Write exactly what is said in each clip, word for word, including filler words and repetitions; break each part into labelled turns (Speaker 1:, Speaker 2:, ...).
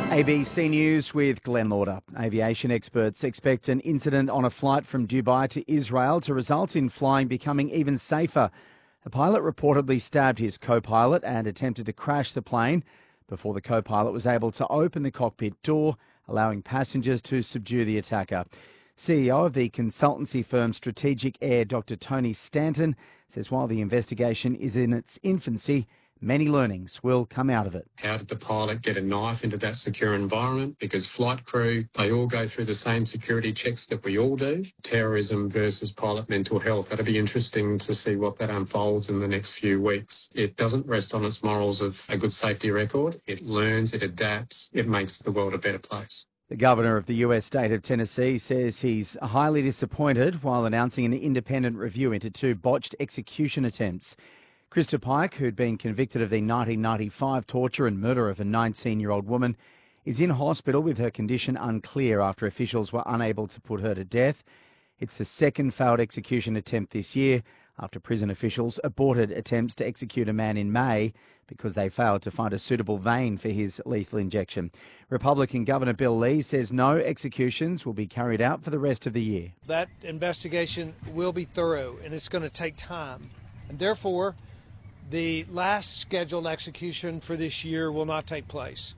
Speaker 1: A B C News with Glenn Lauder. Aviation experts expect an incident on a flight from Dubai to Israel to result in flying becoming even safer. A pilot reportedly stabbed his co-pilot and attempted to crash the plane before the co-pilot was able to open the cockpit door, allowing passengers to subdue the attacker. C E O of the consultancy firm Strategic Air, Doctor Tony Stanton, says while the investigation is in its infancy, many learnings will come out of it.
Speaker 2: How did the pilot get a knife into that secure environment? Because flight crew, they all go through the same security checks that we all do. Terrorism versus pilot mental health. That'll be interesting to see what that unfolds in the next few weeks. It doesn't rest on its morals of a good safety record. It learns, it adapts, it makes the world a better place.
Speaker 1: The governor of the U S state of Tennessee says he's highly disappointed while announcing an independent review into two botched execution attempts. Krista Pike, who'd been convicted of the nineteen ninety-five torture and murder of a nineteen-year-old woman, is in hospital with her condition unclear after officials were unable to put her to death. It's the second failed execution attempt this year after prison officials aborted attempts to execute a man in May because they failed to find a suitable vein for his lethal injection. Republican Governor Bill Lee says no executions will be carried out for the rest of the year.
Speaker 3: That investigation will be thorough and it's going to take time. And therefore, the last scheduled execution for this year will not take place.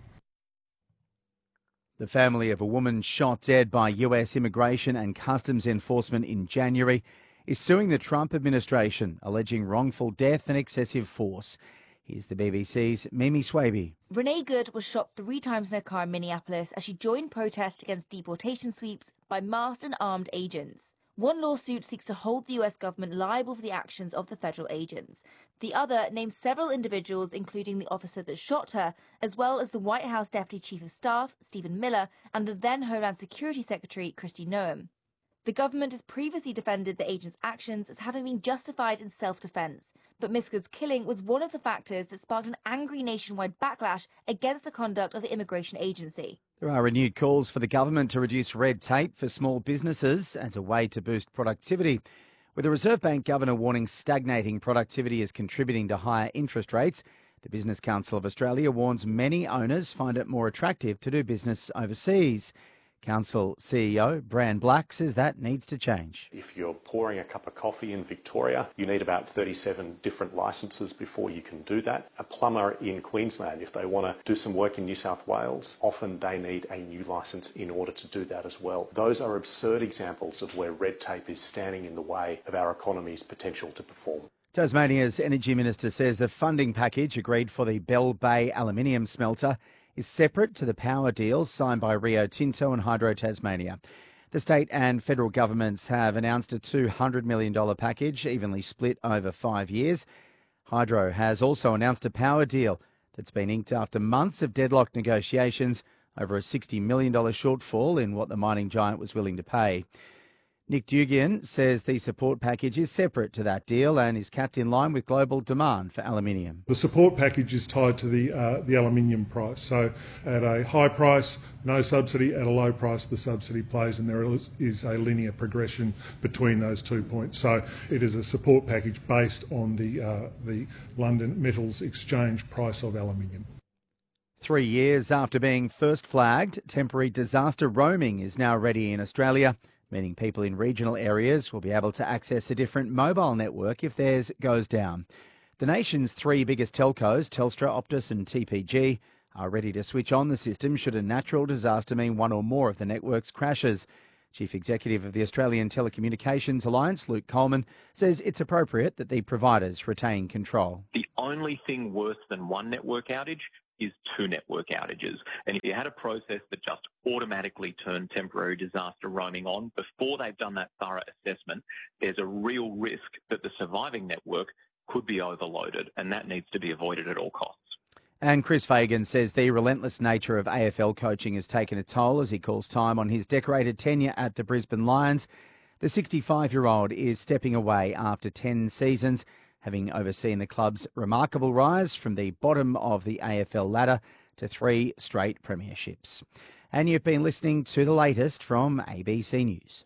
Speaker 1: The family of a woman shot dead by U S Immigration and Customs Enforcement in January is suing the Trump administration, alleging wrongful death and excessive force. Here's the B B C's Mimi Swaby.
Speaker 4: Renee Good was shot three times in her car in Minneapolis as she joined protests against deportation sweeps by masked and armed agents. One lawsuit seeks to hold the U S government liable for the actions of the federal agents. The other names several individuals, including the officer that shot her, as well as the White House Deputy Chief of Staff, Stephen Miller, and the then Homeland Security Secretary, Kristi Noem. The government has previously defended the agents' actions as having been justified in self-defense, but Miss Good's killing was one of the factors that sparked an angry nationwide backlash against the conduct of the immigration agency.
Speaker 1: There are renewed calls for the government to reduce red tape for small businesses as a way to boost productivity. With the Reserve Bank governor warning stagnating productivity is contributing to higher interest rates, the Business Council of Australia warns many owners find it more attractive to do business overseas. Council C E O Bran Black says that needs to change.
Speaker 5: If you're pouring a cup of coffee in Victoria, you need about thirty-seven different licences before you can do that. A plumber in Queensland, if they want to do some work in New South Wales, often they need a new licence in order to do that as well. Those are absurd examples of where red tape is standing in the way of our economy's potential to perform.
Speaker 1: Tasmania's Energy Minister says the funding package agreed for the Bell Bay aluminium smelter is separate to the power deals signed by Rio Tinto and Hydro Tasmania. The state and federal governments have announced a two hundred million dollars package, evenly split over five years. Hydro has also announced a power deal that's been inked after months of deadlocked negotiations over a sixty million dollars shortfall in what the mining giant was willing to pay. Nick Dugan says the support package is separate to that deal and is capped in line with global demand for aluminium.
Speaker 6: The support package is tied to the uh, the aluminium price. So at a high price, no subsidy. At a low price, the subsidy plays, and there is a linear progression between those two points. So it is a support package based on the uh, the London Metals Exchange price of aluminium.
Speaker 1: Three years after being first flagged, temporary disaster roaming is now ready in Australia, meaning people in regional areas will be able to access a different mobile network if theirs goes down. The nation's three biggest telcos, Telstra, Optus and T P G, are ready to switch on the system should a natural disaster mean one or more of the networks crashes. Chief Executive of the Australian Telecommunications Alliance, Luke Coleman, says it's appropriate that the providers retain control.
Speaker 7: The only thing worse than one network outage is two network outages. And if you had a process that just automatically turned temporary disaster roaming on before they've done that thorough assessment, there's a real risk that the surviving network could be overloaded, and that needs to be avoided at all costs.
Speaker 1: And Chris Fagan says the relentless nature of A F L coaching has taken a toll as he calls time on his decorated tenure at the Brisbane Lions. The sixty-five-year-old is stepping away after ten seasons, having overseen the club's remarkable rise from the bottom of the A F L ladder to three straight premierships. And you've been listening to the latest from A B C News.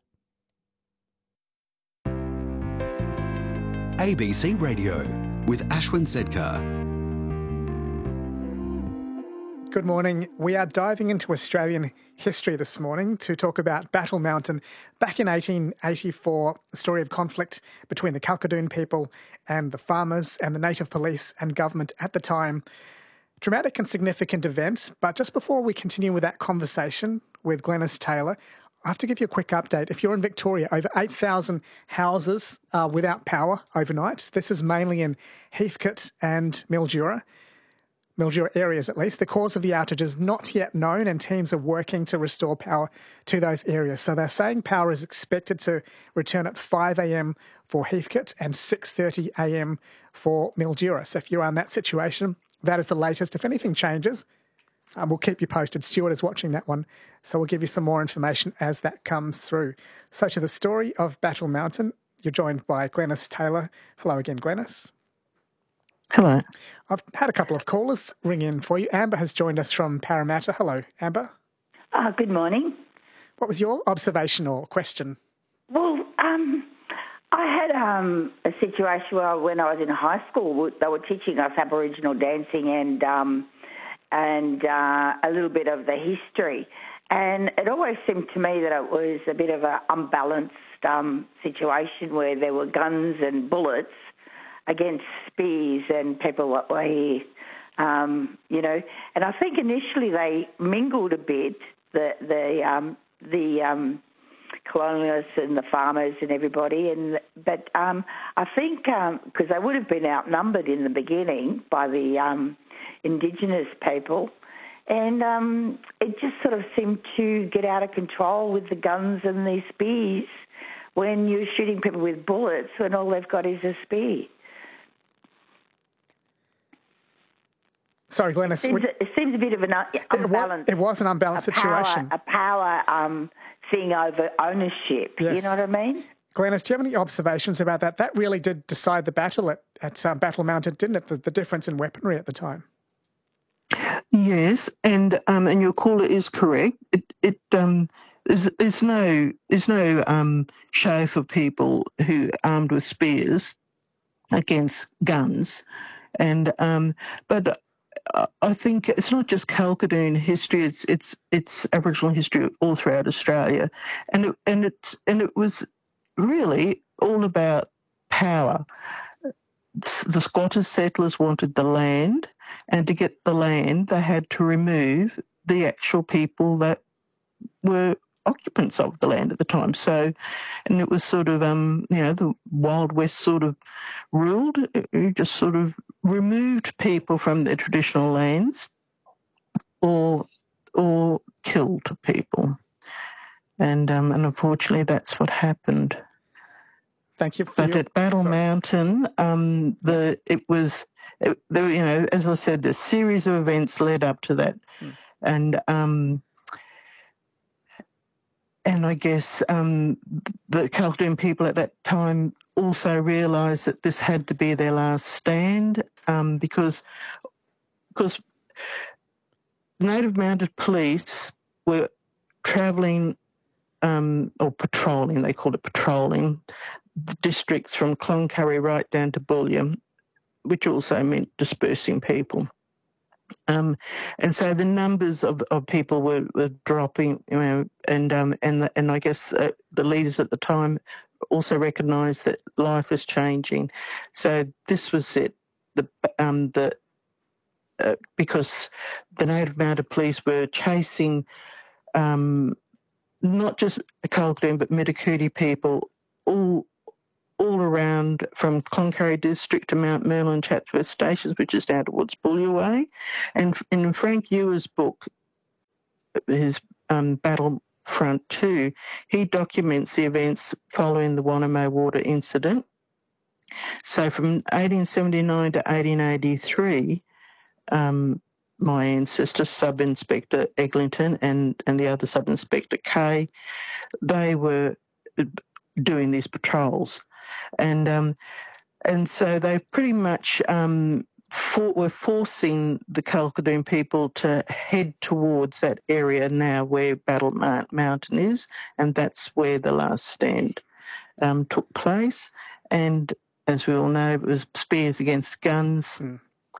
Speaker 8: A B C Radio with Ashwin Sedkar. Good morning. We are diving into Australian history this morning to talk about Battle Mountain. Back in eighteen eighty-four, the story of conflict between the Kalkadoon people and the farmers and the native police and government at the time. Dramatic and significant event, but just before we continue with that conversation with Glenys Taylor, I have to give you a quick update. If you're in Victoria, over eight thousand houses are without power overnight. This is mainly in Heathcote and Mildura. Mildura areas at least. The cause of the outage is not yet known and teams are working to restore power to those areas. So they're saying power is expected to return at five a.m. for Heathcote and six thirty a.m. for Mildura. So if you're in that situation, that is the latest. If anything changes, um, we'll keep you posted. Stuart is watching that one, so we'll give you some more information as that comes through. So to the story of Battle Mountain, you're joined by Glenys Taylor. Hello again, Glenys.
Speaker 9: Hello.
Speaker 8: I've had a couple of callers ring in for you. Amber has joined us from Parramatta. Hello, Amber.
Speaker 10: Uh, good morning.
Speaker 8: What was your observation or question?
Speaker 10: Well, um, I had um, a situation where when I was in high school, they were teaching us Aboriginal dancing and um, and uh, a little bit of the history. And it always seemed to me that it was a bit of an unbalanced um, situation where there were guns and bullets against spears and people that were here, um, you know. And I think initially they mingled a bit, the the um, the um, colonialists and the farmers and everybody. And but um, I think because um, they would have been outnumbered in the beginning by the um, Indigenous people, and um, it just sort of seemed to get out of control with the guns and the spears when you're shooting people with bullets when all they've got is a spear.
Speaker 8: Sorry, Glenys.
Speaker 10: It seems, it seems a bit of an unbalanced...
Speaker 8: It was an unbalanced
Speaker 10: a power,
Speaker 8: situation.
Speaker 10: A power um, thing over ownership,
Speaker 8: yes.
Speaker 10: You know what I mean?
Speaker 8: Glenys, do you have any observations about that? That really did decide the battle at, at um, Battle Mountain, didn't it? The, the difference in weaponry at the time.
Speaker 9: Yes, and um, and your caller is correct. It it um there's there's no there's no um show for people who armed with spears against guns, and um but I think it's not just Kalkadoon history; it's it's it's Aboriginal history all throughout Australia, and it, and it and it was really all about power. The squatters, settlers wanted the land, and to get the land, they had to remove the actual people that were occupants of the land at the time. So, and it was sort of, um, you know, the Wild West sort of ruled. You just sort of removed people from their traditional lands, or or killed people, and um, and unfortunately, that's what happened.
Speaker 8: Thank you. For
Speaker 9: but
Speaker 8: your,
Speaker 9: at Battle
Speaker 8: sorry.
Speaker 9: Mountain, um, the it was, it, there, you know, as I said, the series of events led up to that, hmm. and um, and I guess um, the Kalkadoon people at that time also realised that this had to be their last stand, um, because because Native Mounted Police were travelling um, or patrolling. They called it patrolling. The districts from Cloncurry right down to Bullion, which also meant dispersing people. Um, and so the numbers of, of people were, were dropping, you know, and um, and and I guess uh, the leaders at the time also recognised that life was changing. So this was it. The um the uh, because the Native Mounted Police were chasing um, not just Kalkadoon but Mitakootie people all. all around from Cloncurry District to Mount Merlin Chatsworth Stations, which is down towards Bullion. And in Frank Ewer's book, his um, Battlefront two, he documents the events following the Wanamo Water incident. So from eighteen seventy-nine to eighteen eighty-three, um, my ancestor, Sub-Inspector Eglinton and, and the other Sub-Inspector Kay, they were doing these patrols. And um, and so they pretty much um, for, were forcing the Kalkadoon people to head towards that area now where Battle Mountain is, and that's where the last stand um, took place. And as we all know, it was spears against guns, mm.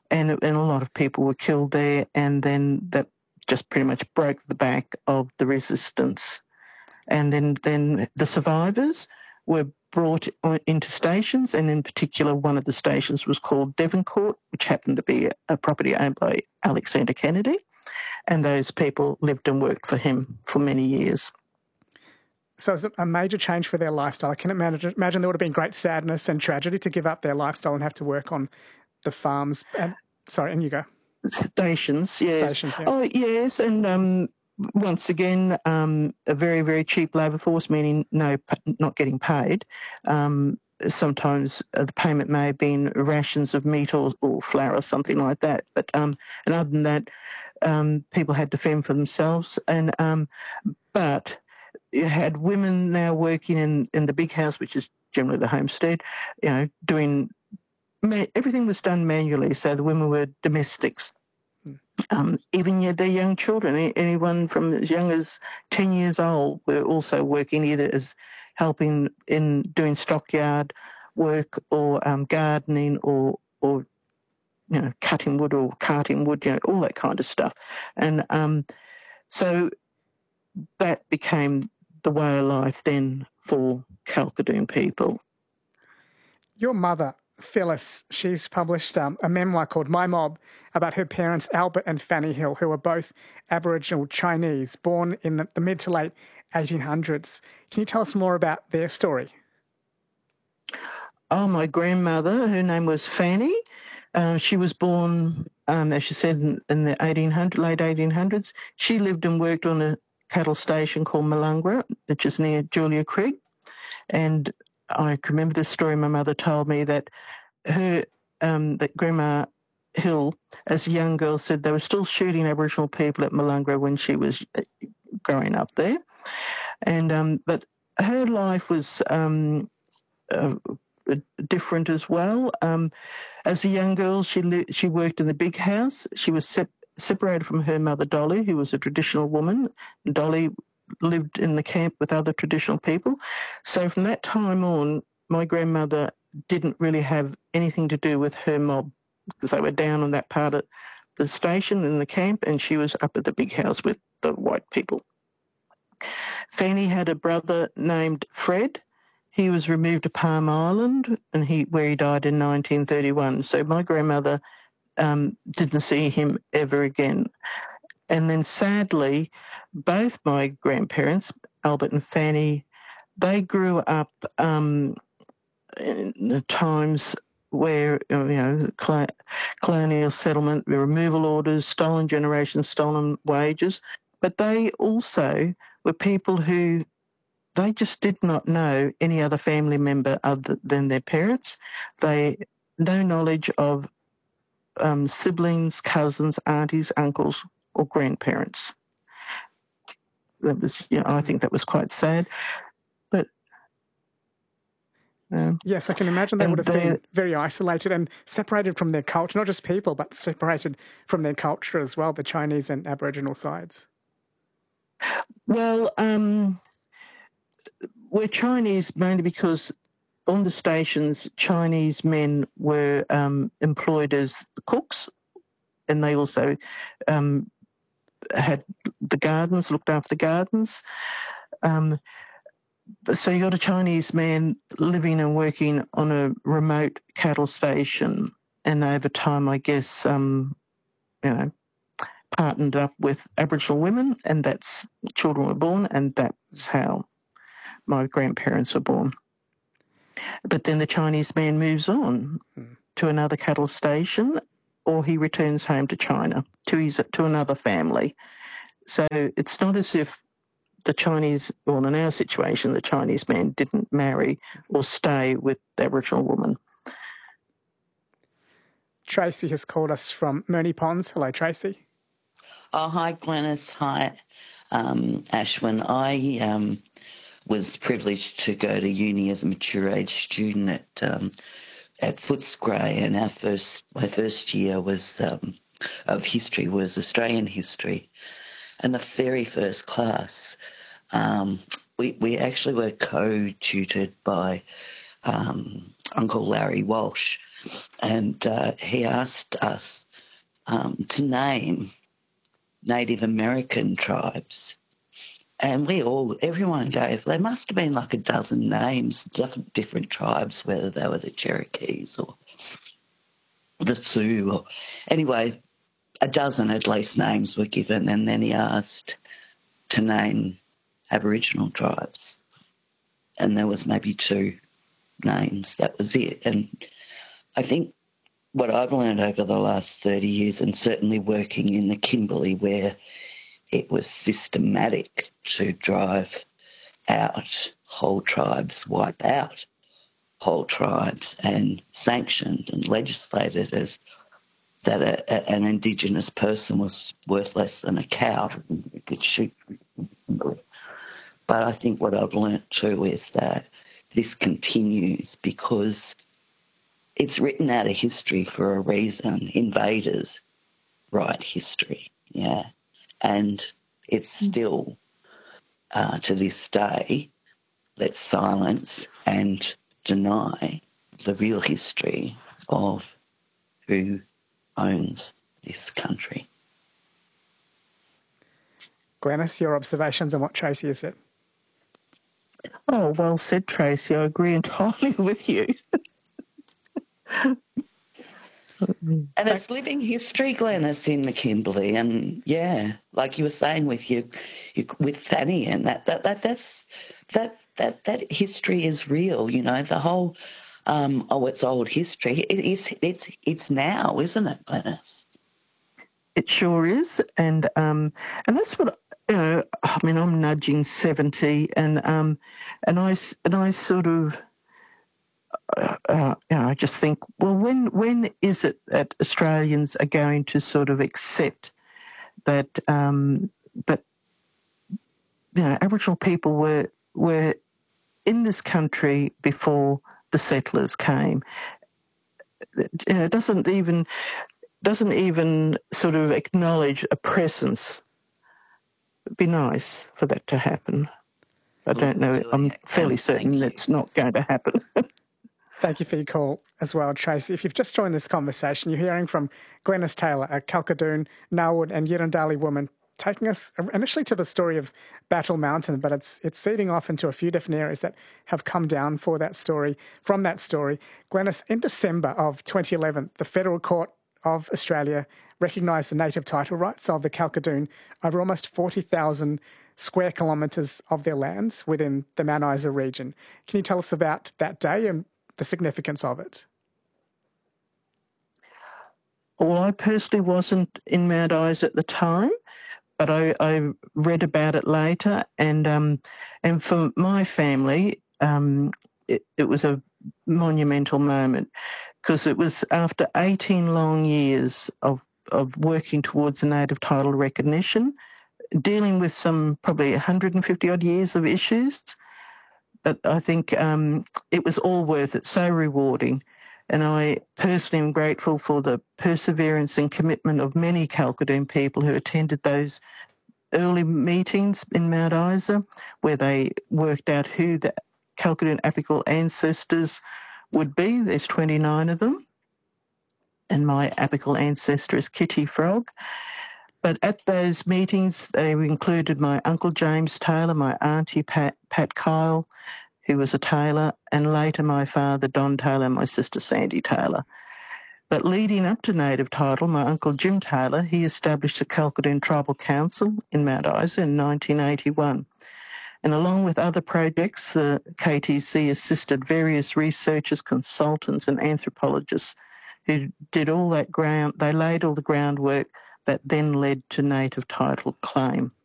Speaker 9: and, and a lot of people were killed there, and then that just pretty much broke the back of the resistance. And then, then the survivors were brought into stations, and in particular one of the stations was called Devoncourt, which happened to be a property owned by Alexander Kennedy, and those people lived and worked for him for many years.
Speaker 8: So it's a major change for their lifestyle. I can imagine, imagine there would have been great sadness and tragedy to give up their lifestyle and have to work on the farms. And sorry, and you go.
Speaker 9: Stations, yes.
Speaker 8: Stations, yeah.
Speaker 9: Oh, yes, and um, once again, um, a very, very cheap labour force, meaning no, not getting paid. Um, sometimes uh, the payment may have been rations of meat or, or flour or something like that. But um, and other than that, um, people had to fend for themselves. And um, but you had women now working in, in the big house, which is generally the homestead, you know, doing everything was done manually. So the women were domestics. Um, even yeah, their young children, anyone from as young as ten years old, were also working either as helping in doing stockyard work or um, gardening or, or, you know, cutting wood or carting wood, you know, all that kind of stuff. And um, so that became the way of life then for Kalkadoon people.
Speaker 8: Your mother, Phyllis, she's published um, a memoir called My Mob about her parents, Albert and Fanny Hill, who were both Aboriginal Chinese, born in the, the mid to late eighteen hundreds. Can you tell us more about their story?
Speaker 9: Oh, my grandmother, her name was Fanny. Uh, she was born, um, as she said, in, in the eighteen hundreds, late eighteen hundreds. She lived and worked on a cattle station called Malungra, which is near Julia Creek. And I can remember this story my mother told me, that her, um, that Grandma Hill, as a young girl, said they were still shooting Aboriginal people at Malungra when she was growing up there. And um, but her life was um, uh, different as well. Um, as a young girl, she li- she worked in the big house. She was sep- separated from her mother, Dolly, who was a traditional woman. Dolly lived in the camp with other traditional people. So from that time on, my grandmother didn't really have anything to do with her mob, because they were down on that part of the station in the camp, and she was up at the big house with the white people. Fanny had a brother named Fred. He was removed to Palm Island, and he where he died in nineteen thirty-one. So my grandmother um, didn't see him ever again. And then sadly, both my grandparents, Albert and Fanny, they grew up um, in the times where, you know, colonial settlement, removal orders, stolen generations, stolen wages. But they also were people who, they just did not know any other family member other than their parents. They no knowledge of um, siblings, cousins, aunties, uncles, or grandparents. That was, you know, I think that was quite sad. But um,
Speaker 8: yes, I can imagine they would have been very isolated and separated from their culture, not just people, but separated from their culture as well, the Chinese and Aboriginal sides.
Speaker 9: Well, um, we're Chinese mainly because on the stations, Chinese men were um, employed as cooks, and they also um, had the gardens, looked after the gardens. Um, so you got a Chinese man living and working on a remote cattle station, and over time, I guess, um, you know, partnered up with Aboriginal women, and that's children were born, and that's how my grandparents were born. But then the Chinese man moves on mm. to another cattle station, or he returns home to China, to his to another family. So it's not as if the Chinese, well, in our situation, the Chinese man didn't marry or stay with the Aboriginal woman.
Speaker 8: Tracy has called us from Moonee Ponds. Hello, Tracy.
Speaker 11: Oh, hi, Glenys. Hi, um, Ashwin. I um, was privileged to go to uni as a mature age student at um, at Footscray, and our first my first year was um, of history was Australian history, and the very first class um, we we actually were co-tutored by um, Uncle Larry Walsh, and uh, he asked us um, to name Native American tribes. And we all, everyone gave, there must have been like a dozen names, different, different tribes, whether they were the Cherokees or the Sioux. Or, anyway, a dozen at least names were given, and then he asked to name Aboriginal tribes. And there was maybe two names, that was it. And I think what I've learned over the last thirty years, and certainly working in the Kimberley where it was systematic to drive out whole tribes, wipe out whole tribes, and sanctioned and legislated as that a, a, an Indigenous person was worth less than a cow. You could shoot. But I think what I've learnt too is that this continues because it's written out of history for a reason. Invaders write history, yeah. And it's still, uh, to this day, let's silence and deny the real history of who owns this country.
Speaker 8: Glenys, your observations on what Tracy has said?
Speaker 9: Oh, well said, Tracy. I agree entirely with you.
Speaker 11: And it's living history, Glenys, in the Kimberley, and yeah, like you were saying with you, you with Fanny, and that that that that's that that that history is real. You know, the whole um, oh, it's old history. It is. It's it's now, isn't it, Glenys?
Speaker 9: It sure is, and um, and that's what you know. I mean, I'm nudging seventy, and um, and I and I sort of. Uh, you know, I just think, well, when when is it that Australians are going to sort of accept that um, that you know Aboriginal people were were in this country before the settlers came? You know, it doesn't even doesn't even sort of acknowledge a presence. It'd be nice for that to happen. I don't know. I'm fairly certain it's not going to happen.
Speaker 8: Thank you for your call as well, Tracy. If you've just joined this conversation, you're hearing from Glenys Taylor, a Kalkadoon, Nawood and Yirrindali woman, taking us initially to the story of Battle Mountain, but it's it's seeding off into a few different areas that have come down for that story. From that story, Glenys, in December of twenty eleven, the Federal Court of Australia recognised the native title rights of the Kalkadoon over almost forty thousand square kilometres of their lands within the Mount Isa region. Can you tell us about that day and the significance of it?
Speaker 9: Well, I personally wasn't in Mount Isa at the time, but I, I read about it later, and um, and for my family, um, it, it was a monumental moment because it was after eighteen long years of, of working towards a native title recognition, dealing with some probably one hundred fifty odd years of issues. But I think um, it was all worth it, so rewarding. And I personally am grateful for the perseverance and commitment of many Kalkadoon people who attended those early meetings in Mount Isa, where they worked out who the Kalkadoon apical ancestors would be. There's twenty-nine of them. And my apical ancestor is Kitty Frog. But at those meetings, they included my Uncle James Taylor, my Auntie Pat, Pat Kyle, who was a tailor, and later my father, Don Taylor, and my sister, Sandy Taylor. But leading up to native title, my Uncle Jim Taylor, he established the Kalkadoon Tribal Council in Mount Isa in nineteen eighty-one. And along with other projects, the K T C assisted various researchers, consultants and anthropologists who did all that ground, they laid all the groundwork that then led to native title claim.